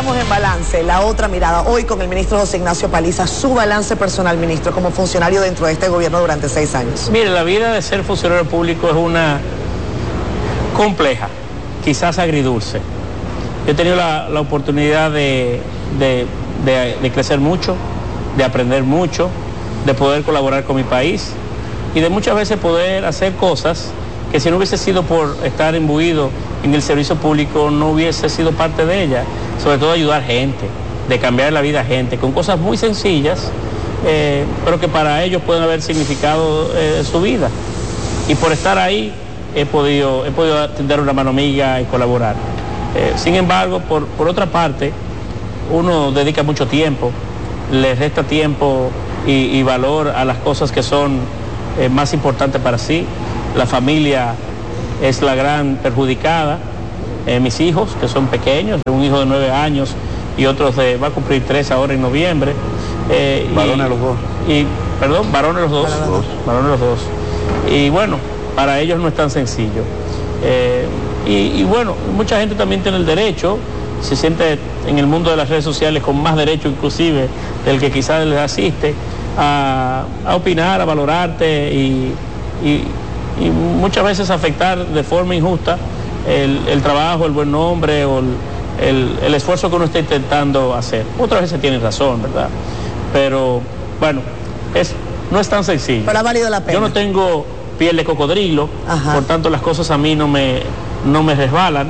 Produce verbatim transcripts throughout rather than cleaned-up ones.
estamos en balance, la otra mirada, hoy con el ministro José Ignacio Paliza, su balance personal, ministro, como funcionario dentro de este gobierno durante seis años. Mire, la vida de ser funcionario público es una compleja, quizás agridulce. Yo he tenido la, la oportunidad de, de, de, de crecer mucho, de aprender mucho, de poder colaborar con mi país y de muchas veces poder hacer cosas que si no hubiese sido por estar imbuido en el servicio público no hubiese sido parte de ella, sobre todo ayudar gente, de cambiar la vida a gente, con cosas muy sencillas, eh, pero que para ellos pueden haber significado eh, su vida. Y por estar ahí he podido, he podido tender una mano amiga y colaborar. Eh, sin embargo, por, por otra parte, uno dedica mucho tiempo, le resta tiempo y, y valor a las cosas que son eh, más importantes para sí. La familia es la gran perjudicada. Eh, mis hijos, que son pequeños, un hijo de nueve años y otros de, va a cumplir tres ahora en noviembre. Eh, varones los dos. Y, perdón, varones los dos. Varones los dos. Varones los dos. Y bueno, para ellos no es tan sencillo. Eh, y, y bueno, mucha gente también tiene el derecho, se siente en el mundo de las redes sociales con más derecho inclusive del que quizás les asiste, a, a opinar, a valorarte y, y y muchas veces afectar de forma injusta el, el trabajo, el buen nombre o el, el, el esfuerzo que uno está intentando hacer. Otras veces tienen razón, ¿verdad? Pero bueno, es, no es tan sencillo. Pero ha valido la pena. Yo no tengo piel de cocodrilo, Ajá. por tanto las cosas a mí no me, no me resbalan.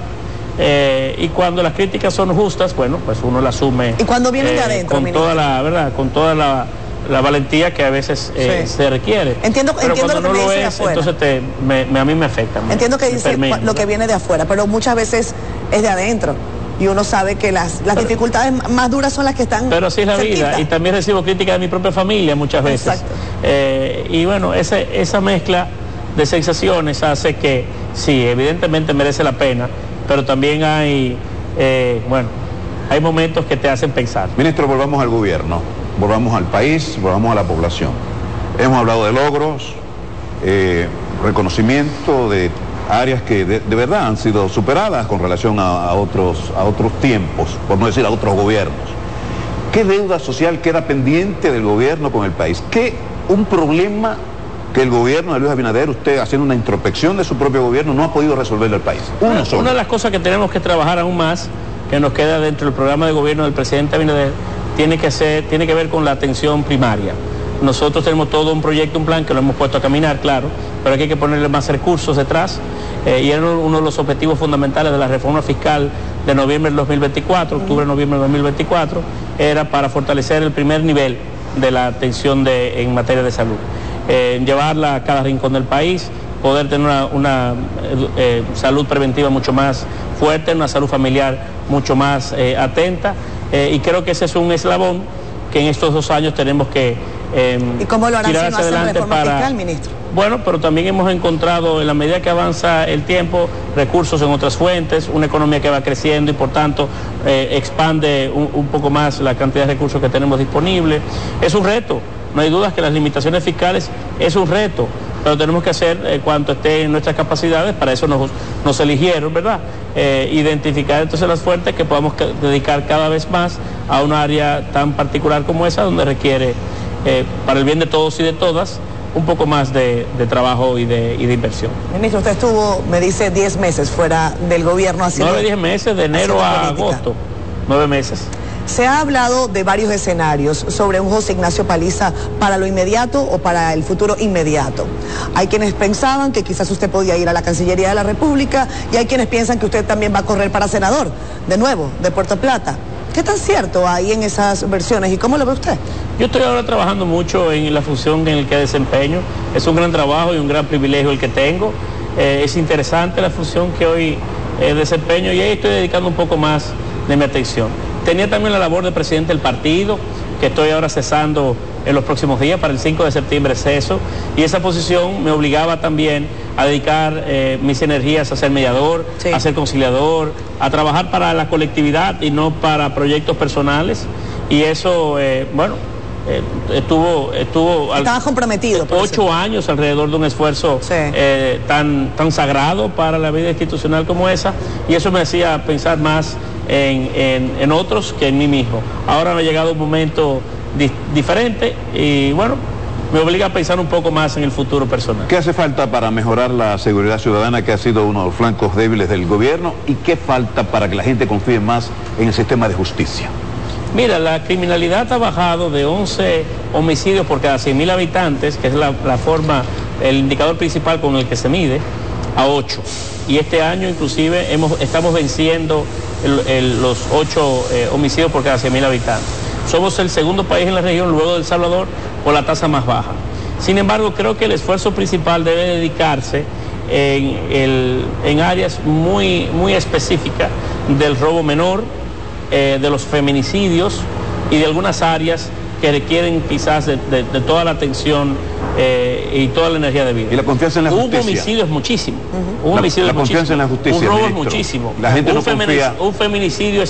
Eh, y cuando las críticas son justas, bueno, pues uno las asume. Y cuando vienen eh, de adentro, con ministro. toda la, ¿verdad? Con toda la la valentía que a veces eh, sí. se requiere. Entiendo, pero entiendo cuando lo que no me lo dice de es, afuera. entonces te, me, me, a mí me afecta. Me, entiendo que dice permite, lo que viene de afuera, pero muchas veces es de adentro. Y uno sabe que las, las pero, dificultades más duras son las que están Pero así es la cerquita. vida. Y también recibo críticas de mi propia familia muchas veces. Exacto. Eh, y bueno, ese, esa mezcla de sensaciones hace que, sí, evidentemente merece la pena, pero también hay, eh, bueno, hay momentos que te hacen pensar. Ministro, volvamos al gobierno, volvamos al país, volvamos a la población. Hemos hablado de logros, eh, reconocimiento de áreas que de, de verdad han sido superadas con relación a, a, otros, a otros tiempos, por no decir a otros gobiernos. ¿Qué deuda social queda pendiente del gobierno con el país? ¿Qué un problema que el gobierno de Luis Abinader, usted haciendo una introspección de su propio gobierno, no ha podido resolverle al país? Uno solo. Una de las cosas que tenemos que trabajar aún más, que nos queda dentro del programa de gobierno del presidente Abinader, tiene que ser, tiene que ver con la atención primaria. Nosotros tenemos todo un proyecto, un plan que lo hemos puesto a caminar, claro, pero aquí hay que ponerle más recursos detrás, eh, y era uno de los objetivos fundamentales de la reforma fiscal de noviembre del dos mil veinticuatro, octubre, noviembre del dos mil veinticuatro, era para fortalecer el primer nivel de la atención de, en materia de salud, eh, llevarla a cada rincón del país, poder tener una, una eh, salud preventiva mucho más fuerte, una salud familiar mucho más eh, atenta, eh, y creo que ese es un eslabón que en estos dos años tenemos que eh, ¿Y cómo lo harán tirar si no hacia hacen adelante reforma para... fiscal, ministro? Bueno, pero también hemos encontrado, en la medida que avanza el tiempo, recursos en otras fuentes, una economía que va creciendo y por tanto eh, expande un, un poco más la cantidad de recursos que tenemos disponibles. Es un reto, no hay dudas que las limitaciones fiscales es un reto, pero tenemos que hacer eh, cuanto esté en nuestras capacidades, para eso nos, nos eligieron, ¿verdad? Eh, identificar entonces las fuentes que podamos dedicar cada vez más a un área tan particular como esa, donde requiere, eh, para el bien de todos y de todas, un poco más de, de trabajo y de, y de inversión. Ministro, usted estuvo, me dice, diez meses fuera del gobierno haciendo... Nueve, diez meses, de enero a agosto, nueve meses. Se ha hablado de varios escenarios sobre un José Ignacio Paliza para lo inmediato o para el futuro inmediato. Hay quienes pensaban que quizás usted podía ir a la Cancillería de la República y hay quienes piensan que usted también va a correr para senador, de nuevo, de Puerto Plata. ¿Qué tan cierto hay en esas versiones y cómo lo ve usted? Yo estoy ahora trabajando mucho en la función en la que desempeño. Es un gran trabajo y un gran privilegio el que tengo. Eh, es interesante la función que hoy eh, desempeño y ahí estoy dedicando un poco más de mi atención. Tenía también la labor de presidente del partido, que estoy ahora cesando en los próximos días, para el cinco de septiembre ceso, y esa posición me obligaba también a dedicar eh, mis energías a ser mediador, sí. a ser conciliador, a trabajar para la colectividad y no para proyectos personales, y eso, eh, bueno, eh, estuvo... estuvo Estaba al, comprometido. Ocho años alrededor de un esfuerzo sí. eh, tan, tan sagrado para la vida institucional como esa, y eso me hacía pensar más en, en, en otros que en mí mismo. Ahora me ha llegado un momento di diferente y bueno, me obliga a pensar un poco más en el futuro personal. ¿Qué hace falta para mejorar la seguridad ciudadana, que ha sido uno de los flancos débiles del gobierno? ¿Y qué falta para que la gente confíe más en el sistema de justicia? Mira, la criminalidad ha bajado de once homicidios por cada cien mil habitantes, que es la, la forma, el indicador principal con el que se mide, a ocho. Y este año inclusive hemos, estamos venciendo el, el, los ocho eh, homicidios por cada cien mil habitantes. Somos el segundo país en la región, luego de El Salvador, con la tasa más baja. Sin embargo, creo que el esfuerzo principal debe dedicarse en, el, en áreas muy, muy específicas del robo menor, eh, de los feminicidios y de algunas áreas que requieren quizás de, de, de toda la atención eh, y toda la energía de vida. ¿Y la confianza en la justicia? Un homicidio es muchísimo. Uh-huh. Un la, homicidio la es confianza muchísimo. En la justicia, un robo ministro. Es muchísimo. La gente un, no confía. un feminicidio es